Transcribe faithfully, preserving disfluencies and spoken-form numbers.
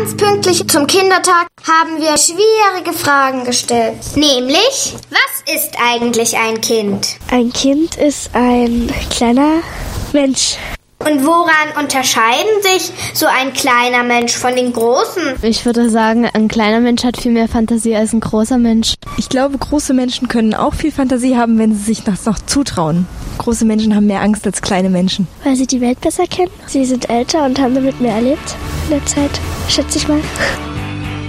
Ganz pünktlich zum Kindertag haben wir schwierige Fragen gestellt. Nämlich, was ist eigentlich ein Kind? Ein Kind ist ein kleiner Mensch. Und woran unterscheiden sich so ein kleiner Mensch von den Großen? Ich würde sagen, ein kleiner Mensch hat viel mehr Fantasie als ein großer Mensch. Ich glaube, große Menschen können auch viel Fantasie haben, wenn sie sich das noch zutrauen. Große Menschen haben mehr Angst als kleine Menschen. Weil sie die Welt besser kennen. Sie sind älter und haben damit mehr erlebt in der Zeit, schätze ich mal.